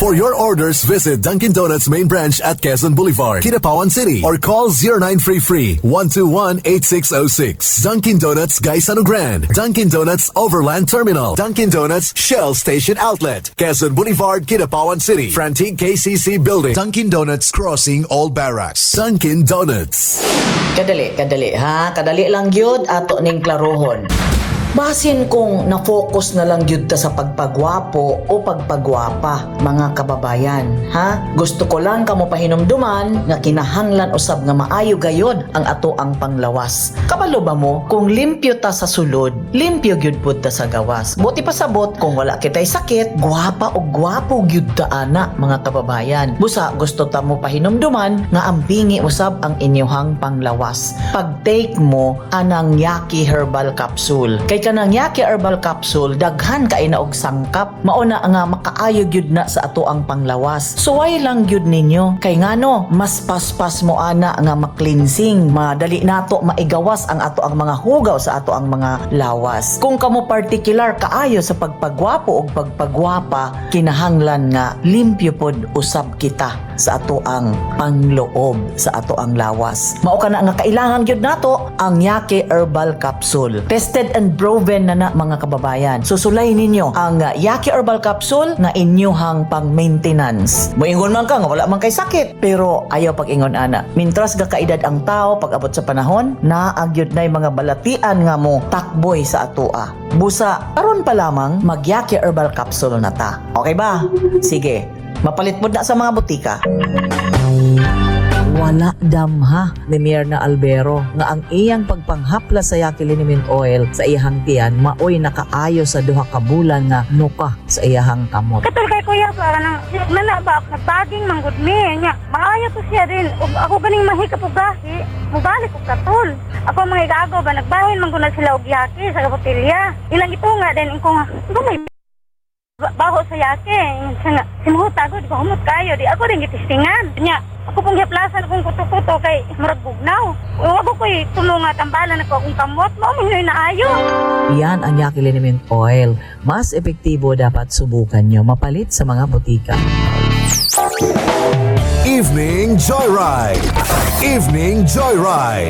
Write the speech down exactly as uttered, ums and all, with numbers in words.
For your orders, visit Dunkin' Donuts main branch at Quezon Boulevard, Kidapawan City, or call zero nine three three, one two one, eight six zero six. Dunkin' Donuts Gaisano Grand, Dunkin' Donuts Overland Terminal, Dunkin' Donuts Shell Station Outlet, Quezon Boulevard, Kidapawan City, Frantic K C C Building, Dunkin' Donuts Crossing Old Barracks. Dunkin' Donuts. Kadali, kadali ha. Kadali lang yun ato ning klarohon. Basin kung na-focus na lang yun ta sa pagpagwapo o pagpagwapa, mga kababayan, ha? Gusto ko lang kamo pahinumduman nga kinahanglan usab nga maayo gayod ang ato ang panglawas. Kabalo ba mo, kung limpyo ta sa sulod, limpyo gyud pud ta sa gawas. Buti pa sabot kung wala kitay sakit, gwapa o gwapo gyud ta ana, mga kababayan. Busa gusto ta mo pahinumduman nga ambingi usab ang inyohang panglawas. Pag-take mo anang Yaki Herbal Capsule. Kay kanang Yaki Herbal Capsule, daghan kay na og sangkap, mauna nga makaayo gyud na sa ato ang panglawas. Suway lang gyud ninyo, kay ngano mas paspas mo ana nga maklinsing, madali nato maigawas ang ato ang mga hugaw sa ato ang mga lawas. Kung kamo particular kaayo sa pagpagwapo o pagpagwapa, kinahanglan nga limpyo pod usab kita sa ato ang pangloob sa ato ang lawas. Mao kana nga kailangan gyud nato ang Yaki Herbal Capsule. Tested and proven na na, mga kababayan. Susulay ninyo ang uh, Yaki Herbal Capsule na inyuhang pang-maintenance. Moingon man ka nga wala man kay sakit, pero ayaw pag-ingon ana. Mintras ga kaedad ang tao pag abot sa panahon, naagyod nay mga balatian nga mo takboy sa atoa. Busa, karon pa lamang mag Yaki Herbal Capsule na ta. Okay ba? Sige. Mapalit mo na sa mga butika. Wala damha ni Myrna Albero nga ang iyang pagpanghapla sa Yaki Liniment Oil sa iyang tiyan maoy nakaayo sa duha ka bulan nga nuka sa iyang kamot. Katul kay kuya para nang nana ba nagbaging manggod mi nya maayo to siya din ug ako ganing mahikap og gahi mubalik og katul. Ako mga igago ba nagbahin man guna sila og Yaki sa botelya. Ilang ito nga din ko nga gamay baho sa Yaki nga simuta gud ko humot kayo di ako rin gitistingan nya ako pong giplasan kung kuto-kuto kay murag bugnaw. Huwag ko ko'y tumungat ang bala na ko kung kamot mo, minyoy na ayo. Yan ang Yaki Liniment Oil. Mas epektibo dapat subukan nyo mapalit sa mga butika. Evening Joyride. Evening Joyride.